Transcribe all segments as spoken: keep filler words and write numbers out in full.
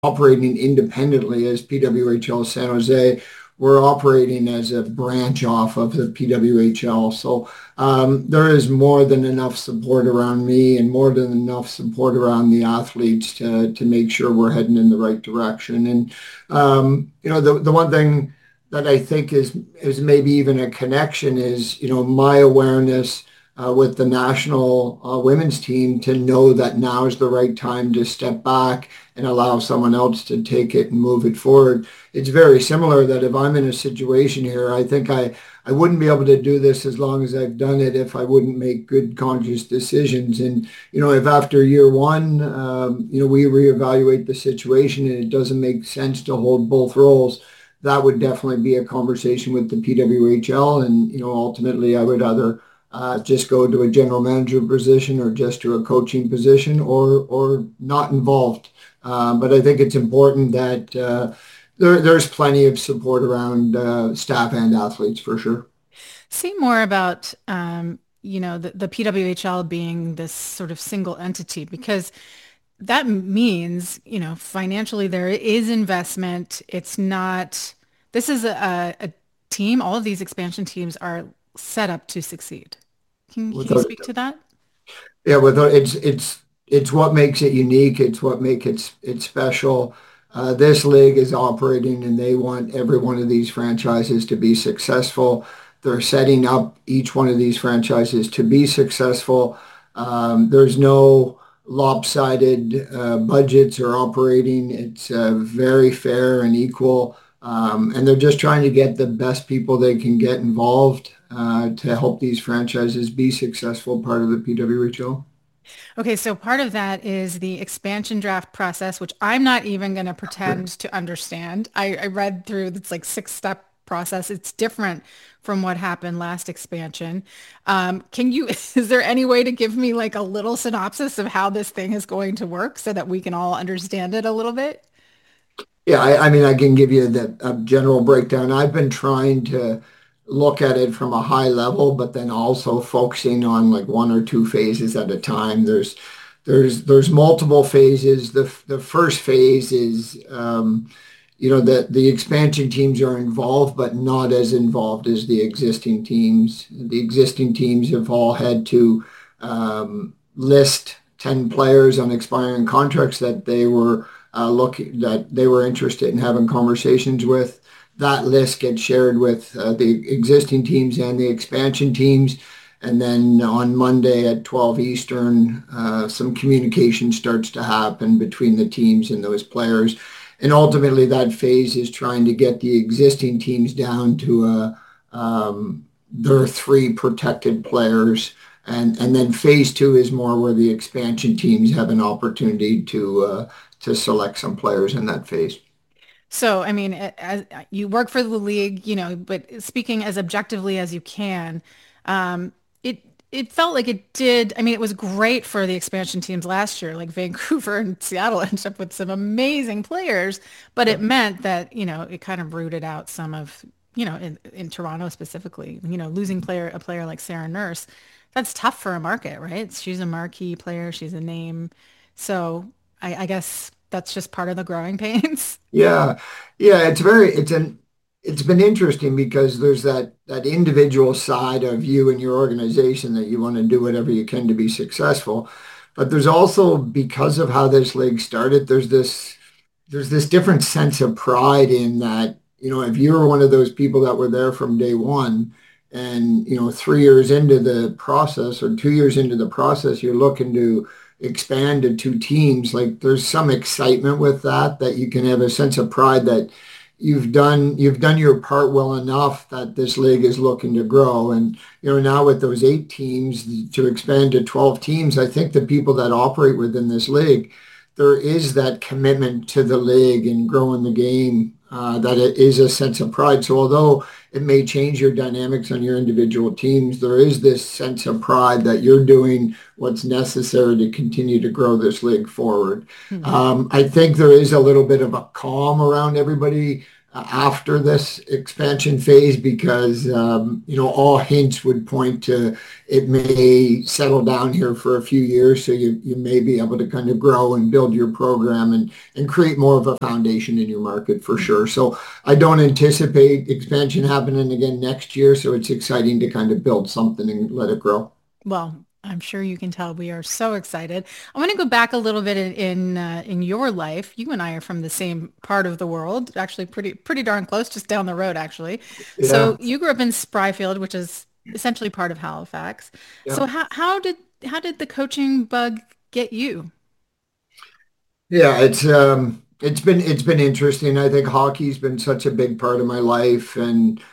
operating independently as P W H L San Jose. We're operating as a branch off of the P W H L. So um, there is more than enough support around me and more than enough support around the athletes to, to make sure we're heading in the right direction. And, um, you know, the, the one thing that I think is, is maybe even a connection is, you know, my awareness uh, with the national uh, women's team to know that now is the right time to step back and allow someone else to take it and move it forward. It's very similar that if I'm in a situation here, I think I, I wouldn't be able to do this as long as I've done it if I wouldn't make good conscious decisions. And, you know, if after year one, um, you know, we reevaluate the situation and it doesn't make sense to hold both roles, that would definitely be a conversation with the P W H L. And, you know, ultimately I would either uh, just go to a general manager position or just to a coaching position or, or not involved. Um, but I think it's important that uh, there, there's plenty of support around uh, staff and athletes for sure. Say more about, um, you know, the, the P W H L being this sort of single entity, because that means, you know, financially there is investment. It's not, this is a, a team, all of these expansion teams are set up to succeed. Can, can you Without, speak to that? yeah, without it's it's it's what makes it unique. It's what makes it it special. Uh, this league is operating, and they want every one of these franchises to be successful. They're setting up each one of these franchises to be successful. Um, there's no lopsided uh, budgets or operating. It's uh, very fair and equal. Um, and they're just trying to get the best people they can get involved uh, to help these franchises be successful, part of the P W H L. Okay, so part of that is the expansion draft process, which I'm not even going to pretend to understand. I, I read through it's like six step process. It's different from what happened last expansion. Um, can you, is there any way to give me like a little synopsis of how this thing is going to work so that we can all understand it a little bit? Yeah, I, I mean, I can give you the a general breakdown. I've been trying to look at it from a high level, but then also focusing on like one or two phases at a time. There's there's there's multiple phases. The the first phase is um, you know, the the expansion teams are involved, but not as involved as the existing teams. The existing teams have all had to um, list ten players on expiring contracts that they were uh, looking that they were interested in having conversations with. That list gets shared with uh, the existing teams and the expansion teams. And then on Monday at twelve Eastern, uh, some communication starts to happen between the teams and those players. And ultimately, that phase is trying to get the existing teams down to a, um, their three protected players. And, and then phase two is more where the expansion teams have an opportunity to uh, to select some players in that phase. So, I mean, a- as you work for the league, you know, but speaking as objectively as you can, um, it it felt like it did. I mean, it was great for the expansion teams last year. Like Vancouver and Seattle ended up with some amazing players, but it meant that, you know, it kind of rooted out some of, you know, in, in Toronto specifically, you know, losing player a player like Sarah Nurse, that's tough for a market, right? She's a marquee player, she's a name. So I, I guess that's just part of the growing pains. Yeah, yeah, it's very it's an it's been interesting because there's that that individual side of you and your organization that you want to do whatever you can to be successful. But there's also, because of how this league started, there's this there's this different sense of pride in that, you know, if you're one of those people that were there from day one and, you know, three years into the process or two years into the process, you're looking to expand to two teams, like there's some excitement with that, that you can have a sense of pride that you've done you've done your part well enough that this league is looking to grow. And you know, now with those eight teams to expand to twelve teams, I think the people that operate within this league, there is that commitment to the league and growing the game, uh, that it is a sense of pride. So although it may change your dynamics on your individual teams, there is this sense of pride that you're doing what's necessary to continue to grow this league forward. Hmm. Um, I think there is a little bit of a calm around everybody uh, after this expansion phase because, um, you know, all hints would point to it may settle down here for a few years. So you, you may be able to kind of grow and build your program and, and create more of a foundation in your market for sure. So I don't anticipate expansion happening again next year. So it's exciting to kind of build something and let it grow. Well, I'm sure you can tell we are so excited. I want to go back a little bit in in, uh, in your life. You and I are from the same part of the world, actually pretty pretty darn close, just down the road, actually. Yeah. So you grew up in Spryfield, which is essentially part of Halifax. Yeah. So how how did how did the coaching bug get you? Yeah, it's um it's been it's been interesting. I think hockey's been such a big part of my life and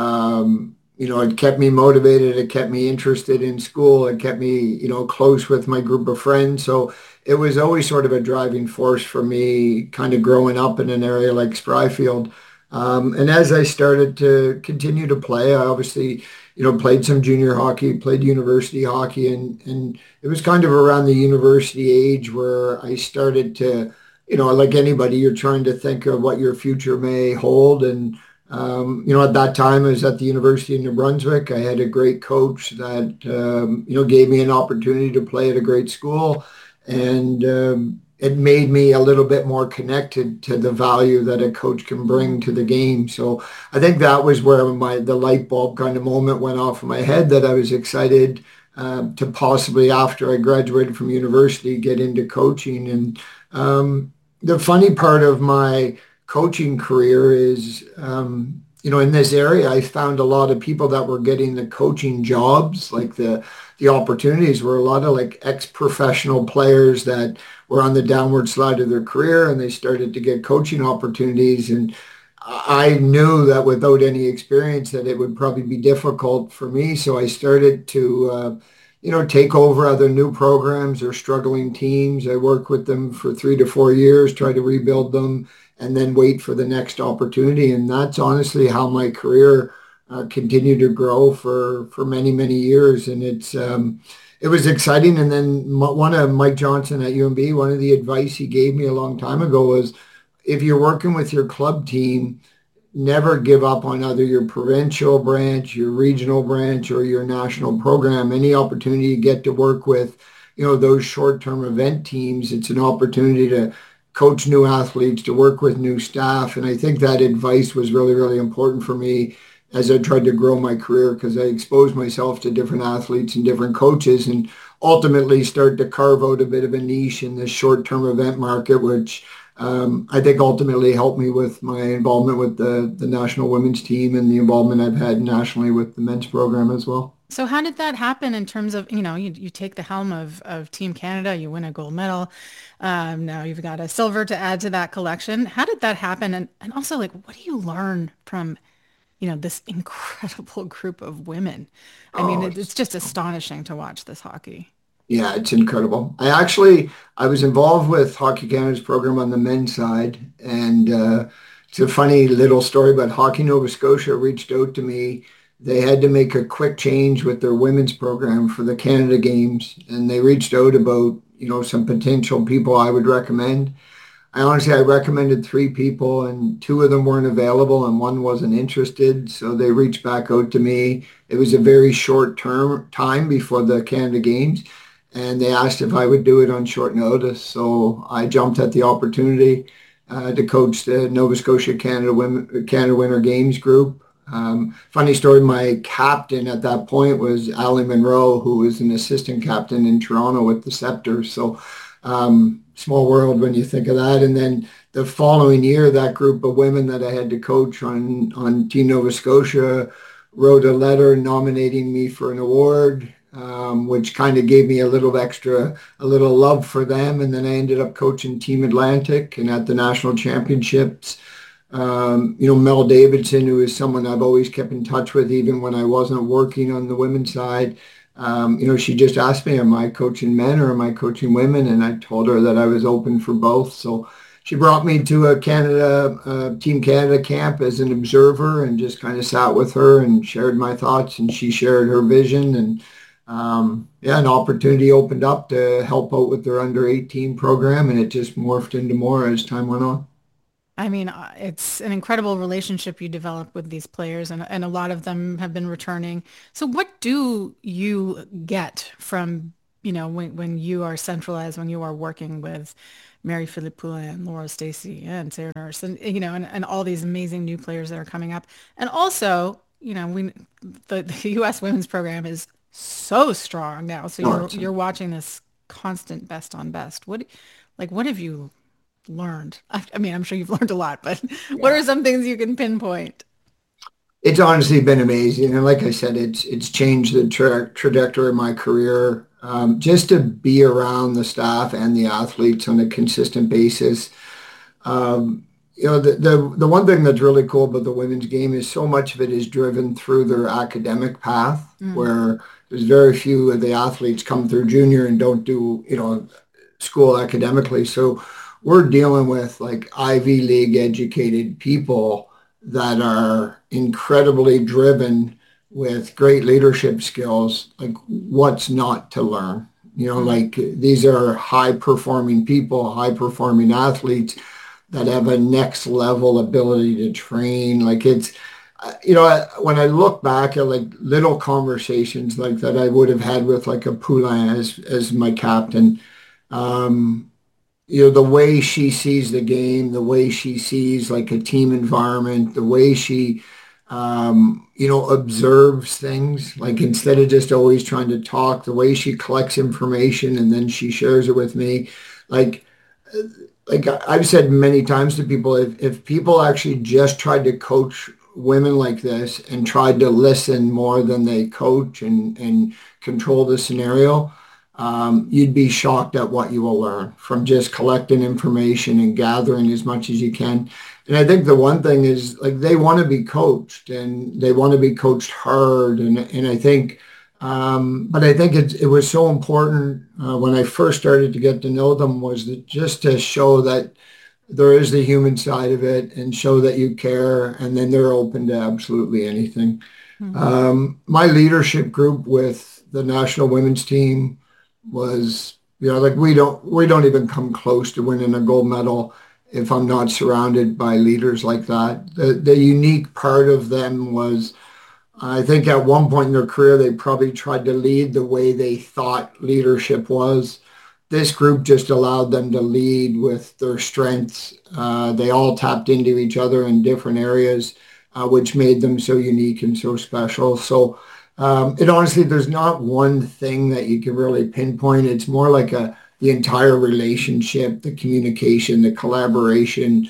um you know, it kept me motivated, it kept me interested in school, it kept me, you know, close with my group of friends. So it was always sort of a driving force for me kind of growing up in an area like Spryfield. Um, and as I started to continue to play, I obviously, you know, played some junior hockey, played university hockey and and it was kind of around the university age where I started to, you know, like anybody, you're trying to think of what your future may hold. And, um, you know, at that time, I was at the University of New Brunswick. I had a great coach that, um, you know, gave me an opportunity to play at a great school. And um, it made me a little bit more connected to the value that a coach can bring to the game. So I think that was where my the light bulb kind of moment went off in my head that I was excited um, to possibly after I graduated from university get into coaching. And um, the funny part of my coaching career is, um, you know, in this area, I found a lot of people that were getting the coaching jobs, like the the opportunities were a lot of like ex-professional players that were on the downward slide of their career and they started to get coaching opportunities. And I knew that without any experience that it would probably be difficult for me. So I started to, uh, you know, take over other new programs or struggling teams. I worked with them for three to four years, try to rebuild them, and then wait for the next opportunity. And that's honestly how my career uh, continued to grow for for many many years. And it's um, it was exciting. And then m- one of Mike Johnson at U N B, one of the advice he gave me a long time ago was if you're working with your club team, never give up on either your provincial branch, your regional branch, or your national program. Any opportunity you get to work with, you know, those short-term event teams, it's an opportunity to coach new athletes, to work with new staff. And I think that advice was really, really important for me as I tried to grow my career because I exposed myself to different athletes and different coaches and ultimately start to carve out a bit of a niche in the short-term event market, which um, I think ultimately helped me with my involvement with the, the national women's team and the involvement I've had nationally with the men's program as well. So how did that happen in terms of, you know, you, you take the helm of, of Team Canada, you win a gold medal. Um, now you've got a silver to add to that collection. How did that happen? And, and also, like, what do you learn from, you know, this incredible group of women? I mean, Oh, it, it's just astonishing to watch this hockey. yeah, it's incredible. I actually I was involved with Hockey Canada's program on the men's side, and uh, it's a funny little story. But Hockey Nova Scotia reached out to me. They had to make a quick change with their women's program for the Canada Games, and they reached out about you know some potential people I would recommend. I honestly, I recommended three people and two of them weren't available and one wasn't interested. So they reached back out to me. It was a very short term time before the Canada Games and they asked if I would do it on short notice. So I jumped at the opportunity uh, to coach the Nova Scotia Canada Women, Canada Winter Games group. Um, funny story, my captain at that point was Ali Monroe, who was an assistant captain in Toronto with the Scepters. So um, small world when you think of that. And then the following year, that group of women that I had to coach on, on Team Nova Scotia wrote a letter nominating me for an award, um, which kind of gave me a little extra, a little love for them. And then I ended up coaching Team Atlantic and at the national championships. Um, you know, Mel Davidson, who is someone I've always kept in touch with, even when I wasn't working on the women's side. Um, you know, she just asked me, am I coaching men or am I coaching women? And I told her that I was open for both. So she brought me to a Canada, uh, Team Canada camp as an observer and just kind of sat with her and shared my thoughts and she shared her vision. And um, yeah, an opportunity opened up to help out with their under eighteen program and it just morphed into more as time went on. I mean, uh, it's an incredible relationship you develop with these players, and, and a lot of them have been returning. So what do you get from, you know, when, when you are centralized, when you are working with Mary Philippe Poulin, Laura Stacey, and Sarah Nurse, and, you know, and, and all these amazing new players that are coming up. And also, you know, we the, the U S women's program is so strong now. So No, you're it's, you're watching this constant best on best. What like what have you learned? I, I mean, I'm sure you've learned a lot, but what yeah. are some things you can pinpoint? It's honestly been amazing, and like I said, it's it's changed the tra trajectory of my career. Um, just to be around the staff and the athletes on a consistent basis. Um, you know, the, the the one thing that's really cool about the women's game is so much of it is driven through their academic path, Mm, where there's very few of the athletes come through junior and don't do, you know, school academically. So we're dealing with like Ivy League educated people that are incredibly driven with great leadership skills. Like, what's not to learn? You know, mm, like these are high performing people, high performing athletes that have a next level ability to train. Like it's, uh, you know, when I look back at like little conversations like that I would have had with like a Poulain as as my captain, um, you know, the way she sees the game, the way she sees like a team environment, the way she, um, you know, observes things, like instead of just always trying to talk, the way she collects information and then she shares it with me, like like I've said many times to people, if, if people actually just tried to coach women like this and tried to listen more than they coach and, and control the scenario, um, you'd be shocked at what you will learn from just collecting information and gathering as much as you can. And I think the one thing is like they want to be coached and they want to be coached hard. And, and I think um, but I think it, it was so important uh, when I first started to get to know them was that just to show that there is the human side of it and show that you care and then they're open to absolutely anything. mm. Um, my leadership group with the national women's team was, you know, like we don't we don't even come close to winning a gold medal if I'm not surrounded by leaders like that. The the unique part of them was I think at one point in their career, they probably tried to lead the way they thought leadership was. This group just allowed them to lead with their strengths. Uh, they all tapped into each other in different areas, uh, which made them so unique and so special. So um, it honestly, there's not one thing that you can really pinpoint. It's more like a the entire relationship, the communication, the collaboration.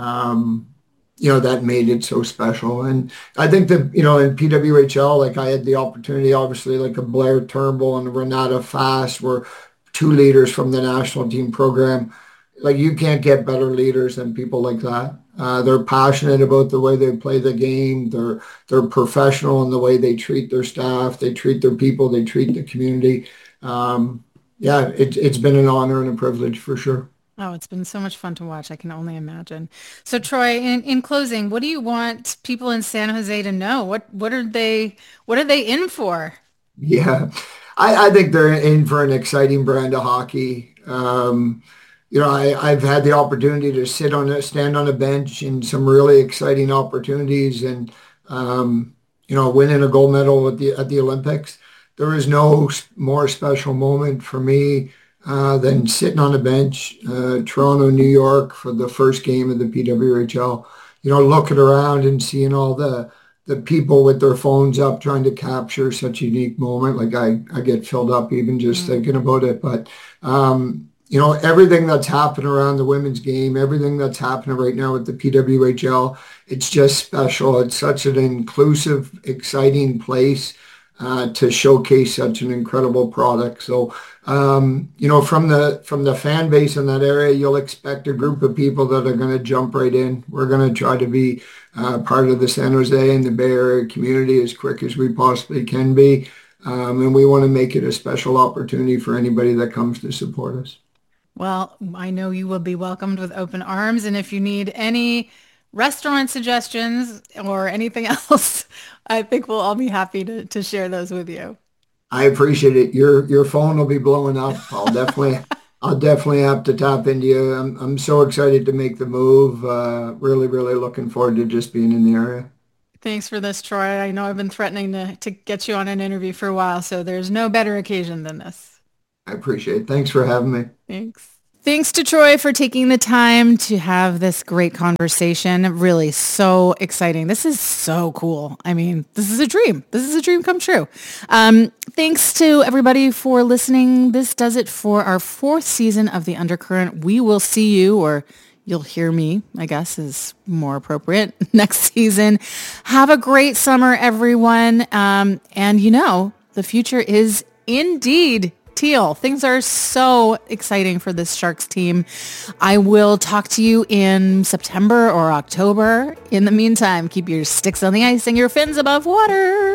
Um, you know, that made it so special. And I think that, you know, in P W H L, like I had the opportunity, obviously, like a Blair Turnbull and Renata Fast were two leaders from the national team program. Like you can't get better leaders than people like that. Uh, they're passionate about the way they play the game. They're they're professional in the way they treat their staff. They treat their people. They treat the community. Um, yeah, it, it's been an honor and a privilege for sure. Oh, it's been so much fun to watch. I can only imagine. So, Troy, in, in closing, what do you want people in San Jose to know? What what are they what are they in for? Yeah, I, I think they're in for an exciting brand of hockey. Um, you know, I, I've had the opportunity to sit on a stand on a bench in some really exciting opportunities, and um, you know, winning a gold medal at the at the Olympics. There is no s- more special moment for me uh, than sitting on a bench, uh, Toronto, New York, for the first game of the P W H L. You know, looking around and seeing all the the people with their phones up trying to capture such a unique moment. Like I, I get filled up even just Mm. thinking about it. But um, you know, everything that's happening around the women's game, everything that's happening right now with the P W H L, it's just special. It's such an inclusive, exciting place uh, to showcase such an incredible product. So um, you know, from the from the fan base in that area, you'll expect a group of people that are going to jump right in. We're going to try to be uh, part of the San Jose and the Bay Area community as quick as we possibly can be. Um, and we want to make it a special opportunity for anybody that comes to support us. Well, I know you will be welcomed with open arms, and if you need any restaurant suggestions or anything else, I think we'll all be happy to to share those with you. I appreciate it. Your your phone will be blowing up. I'll definitely I'll definitely have to tap into you. I'm, I'm so excited to make the move. Uh, really, really looking forward to just being in the area. Thanks for this, Troy. I know I've been threatening to, to get you on an interview for a while, so there's no better occasion than this. I appreciate it. Thanks for having me. Thanks. Thanks to Troy for taking the time to have this great conversation. Really so exciting. This is so cool. I mean, this is a dream. This is a dream come true. Um, thanks to everybody for listening. This does it for our fourth season of The Undercurrent. We will see you, or you'll hear me, I guess is more appropriate, next season. Have a great summer, everyone. Um, and you know, the future is indeed teal. Things are so exciting for this Sharks team. I will talk to you in September or October. In the meantime, keep your sticks on the ice and your fins above water.